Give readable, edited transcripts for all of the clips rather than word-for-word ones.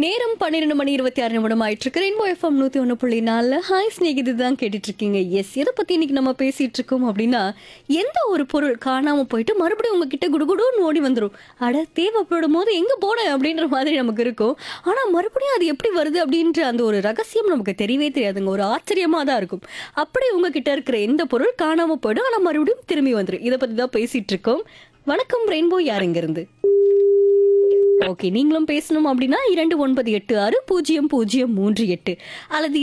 நேரம் 12 மணி 26 நிமிடம் ஆயிட்டு இருக்கு. ரெயின்போ எஃப்எம் 101.4 ஹாய் ஸ்நேகிதி தான் கேட்டுட்டு இருக்கீங்க. எஸ், எதை பத்தி இன்னைக்கு நம்ம பேசிட்டு இருக்கோம் அப்படின்னா, எந்த ஒரு பொருள் காணாம போயிட்டு மறுபடியும் உங்ககிட்ட குடுகுடுன்னு ஓடி வந்துடும். அட, தேவைப்படும் போது எங்க போன அப்படின்ற மாதிரி நமக்கு இருக்கும். ஆனா மறுபடியும் அது எப்படி வருது அப்படின்ற அந்த ஒரு ரகசியம் நமக்கு தெரியவே தெரியாதுங்க. ஒரு ஆச்சரியமா தான் இருக்கும். அப்படி உங்ககிட்ட இருக்கிற எந்த பொருள் காணாம போயிடும், ஆனா மறுபடியும் திரும்பி வந்துடும். இதை பத்தி தான் பேசிட்டு இருக்கோம். வணக்கம் ரெயின்போ, யார் இங்க இருந்து? ஓகே, நீங்களும் பேசணும் அப்படின்னா 29860038 அல்லது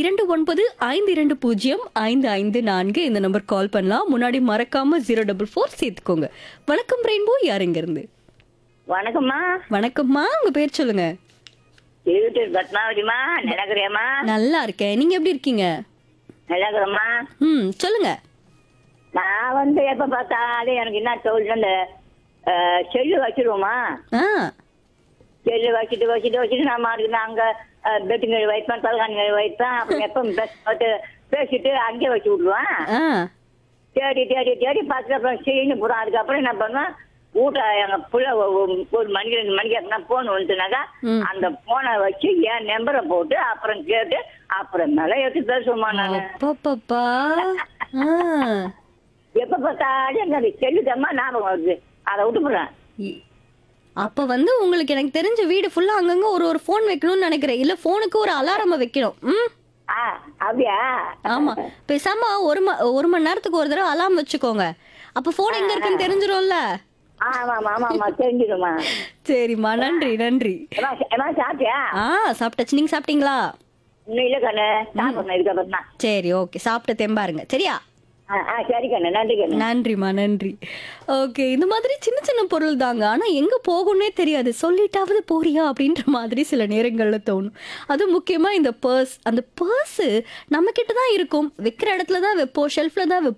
2952055554 இந்த நம்பர் கால் பண்ணலாம். முன்னாடி மறக்காம 044 சேர்த்துக்கோங்க. வணக்கம் ரெயின்போ, யார் இங்க இருந்து? வணக்கம்மா. வணக்கம்மா, உங்க பேர் சொல்லுங்க. திருவிட்டூர் பத்மாவதிமா. நிலக்கிறேம்மா. நல்லா இருக்கேன், நீங்க எப்படி இருக்கீங்க? நிலக்கிறேம்மா. சொல்லுங்க. நான் வந்து எப்ப பார்த்தாலும் எனக்கு என்ன தோல்வி, அந்த செல்லு வச்சிருவோமா, ஆ செல்லு வச்சுட்டு நான் மாட்டுக்கு அங்க பெட்டுங்க வைப்பேன், தலகாணிங்க வைப்பேன். அப்புறம் எப்ப பேசிட்டு அங்கேயே வச்சு விடுவேன். ஆ தேடி தேடி தேடி பார்த்துட்டு அப்புறம் சரின்னு போறோம். அதுக்கப்புறம் என்ன பண்ணுவேன், வீட்டை எங்க புள்ள ஒரு மணிக்கு 2 மணிக்கு அப்படின்னா போன் வந்துச்சுனாக்கா அந்த போனை வச்சு என் நம்பரை போட்டு அப்புறம் கேட்டு அப்புறம் மேல எடுத்து பேசுவோமா. நானு அப்பப்பப்பா. ஆ எப்ப பார்த்தாலும் எனக்கு அது செல்லுதம்மா ஞாபகம் வருது, அதை விட்டுப்புறேன். அப்ப வந்து உங்களுக்கு எனக்கு தெரிஞ்ச வீடு ஃபுல்லா அங்கங்க ஒரு ஒரு போன் வைக்கணும்னு நினைக்கிறேன். இல்ல போனுக்கு ஒரு அலாரம் வைக்கணும். அப்படியா? ஆமா, பேசாம ஒரு மணி நேரத்துக்கு ஒரு தடவை அலாம் வச்சுக்கோங்க. அப்ப போன் எங்க இருக்குன்னு தெரிஞ்சிரும்ல. ஆமா ஆமா ஆமா தெரிஞ்சிடுமா. சரிம்மா, நன்றி நன்றி. சாப்பிட்டியா? சாப்பிட்டாச்சு, நீங்க சாப்பிட்டீங்களா? இன்னும் இல்ல கண்ணு, சாப்பிடணும் இதுக்கப்புறம் தான். சரி, ஓகே, சாப்பிட்டு தெம்பாருங்க. சரியா? சரி கண்ணு, நன்றி கண்ணு. நன்றிம்மா, நன்றி. ஓகே, இந்த மாதிரி சின்ன சின்ன பொருள் தாங்க. ஆனா எங்க போகும்னே தெரியாது. சொல்லிட்டாவது போறியா அப்படின்ற மாதிரி சில நேரங்கள்ல தோணும். அது முக்கியமா இந்த பர்ஸ். அந்த பர்ஸ் நம்ம கிட்ட தான் இருக்கும். வைக்கிற இடத்துல தான் வைப்போம், ஷெல்ஃப்ல தான் வைப்போம்.